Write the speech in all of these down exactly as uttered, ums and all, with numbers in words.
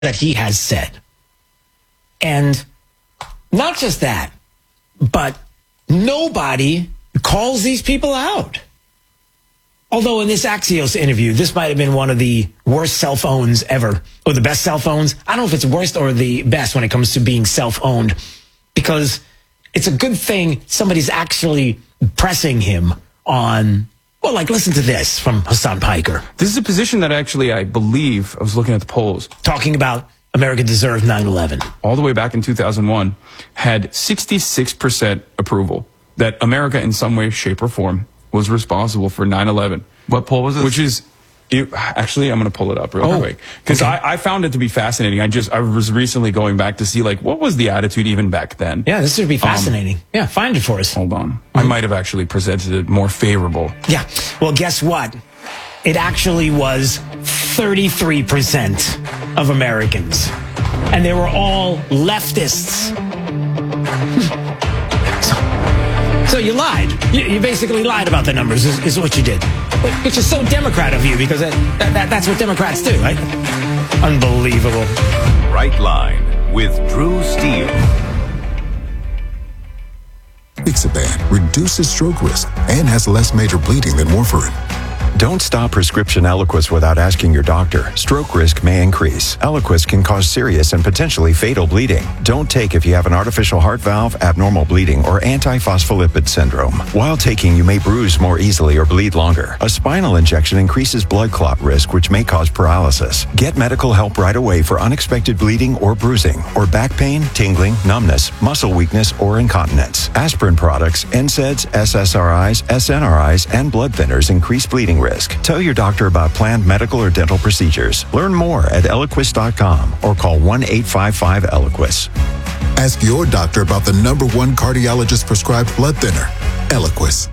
that he has said. And not just that, but nobody calls these people out. Although in this Axios interview, this might have been one of the worst cell phones ever, or the best cell phones. I don't know if it's worst or the best when it comes to being self-owned, because it's a good thing somebody's actually pressing him on, well, like, listen to this from Hassan Piker. This is a position that actually, I believe, I was looking at the polls. Talking about America deserved nine eleven. All the way back in two thousand one, had sixty-six percent approval that America in some way, shape, or form was responsible for nine eleven. What poll was this? Which is, it, actually, I'm going to pull it up real oh, quick. Because okay. I, I found it to be fascinating. I just, I was recently going back to see, like, what was the attitude even back then? Yeah, this would be fascinating. Um, yeah, find it for us. Hold on. Mm-hmm. I might have actually presented it more favorable. Yeah. Well, guess what? It actually was thirty-three percent of Americans. And they were all leftists. So you lied. You, you basically lied about the numbers, is, is what you did. Which is so Democrat of you, because that, that, that's what Democrats do, right? Unbelievable. Right Line with Drew Steele. Ixaban reduces stroke risk and has less major bleeding than warfarin. Don't stop prescription Eliquis without asking your doctor. Stroke risk may increase. Eliquis can cause serious and potentially fatal bleeding. Don't take if you have an artificial heart valve, abnormal bleeding, or antiphospholipid syndrome. While taking, you may bruise more easily or bleed longer. A spinal injection increases blood clot risk, which may cause paralysis. Get medical help right away for unexpected bleeding or bruising, or back pain, tingling, numbness, muscle weakness, or incontinence. Aspirin products, N SAIDs, S S R Is, S N R Is, and blood thinners increase bleeding risk. Tell your doctor about planned medical or dental procedures. Learn more at Eliquis dot com or call one eight five five Eliquis. Ask your doctor about the number one cardiologist prescribed blood thinner, Eliquis.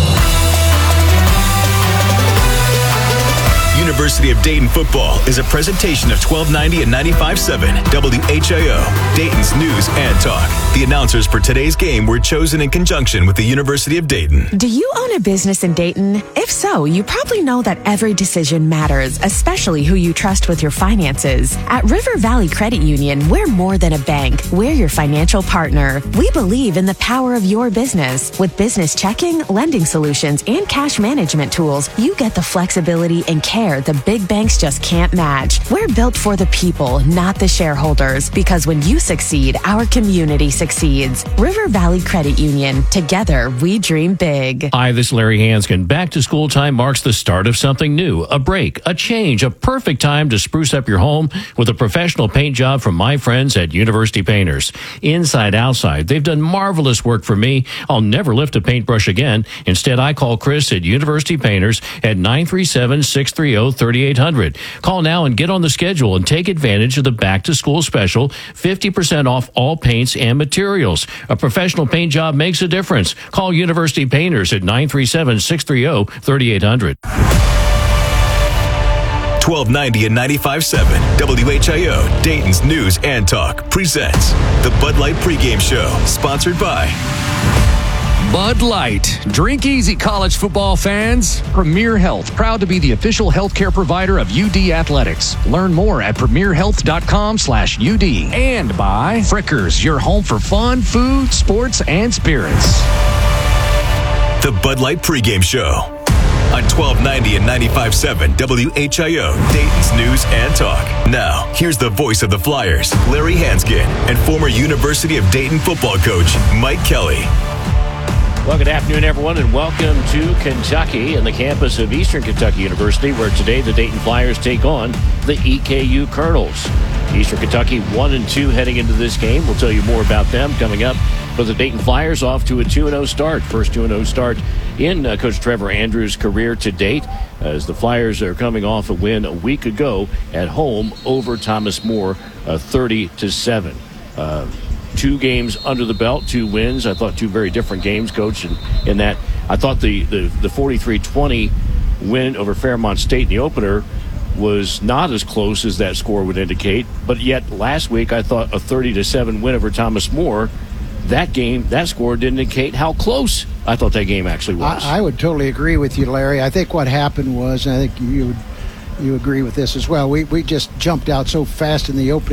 University of Dayton football is a presentation of twelve ninety and ninety-five point seven W H I O, Dayton's news and talk. The announcers for today's game were chosen in conjunction with the University of Dayton. Do you own a business in Dayton? If so, you probably know that every decision matters, especially who you trust with your finances. At River Valley Credit Union, we're more than a bank. We're your financial partner. We believe in the power of your business. With business checking, lending solutions, and cash management tools, you get the flexibility and care the big banks just can't match. We're built for the people, not the shareholders, because when you succeed, our community succeeds. River Valley Credit Union. Together, we dream big. Hi, this is Larry Hanskin. Back to school time marks the start of something new, a break, a change, a perfect time to spruce up your home with a professional paint job from my friends at University Painters. Inside, outside, they've done marvelous work for me. I'll never lift a paintbrush again. Instead, I call Chris at University Painters at nine three seven, six three zero, three eight zero zero. Call now and get on the schedule and take advantage of the back-to-school special, fifty percent off all paints and materials. A professional paint job makes a difference. Call University Painters at nine three seven, six three zero, three eight zero zero. twelve ninety and ninety-five point seven W H I O, Dayton's news and talk, presents the Bud Light pregame show, sponsored by Bud Light. Drink easy, college football fans. Premier Health, proud to be the official healthcare provider of U D Athletics. Learn more at premier health dot com slash U D. And by Frickers, your home for fun, food, sports, and spirits. The Bud Light pregame show on twelve ninety and ninety-five point seven W H I O, Dayton's news and talk. Now, here's the voice of the Flyers, Larry Hanskin, and former University of Dayton football coach, Mike Kelly. Well, good afternoon, everyone, and welcome to Kentucky and the campus of Eastern Kentucky University, where today the Dayton Flyers take on the E K U Colonels. Eastern Kentucky one and two heading into this game. We'll tell you more about them coming up. But the Dayton Flyers off to a two and oh start. First two and oh start in uh, Coach Trevor Andrews' career to date, as the Flyers are coming off a win a week ago at home over Thomas More, uh, thirty to seven. Uh, Two games under the belt, two wins. I thought two very different games, Coach, and in that I thought the, the, the forty-three twenty win over Fairmont State in the opener was not as close as that score would indicate. But yet last week I thought a thirty to seven win over Thomas More, that game, that score didn't indicate how close I thought that game actually was. I, I would totally agree with you, Larry. I think what happened was, I think you would you agree with this as well. We we just jumped out so fast in the opening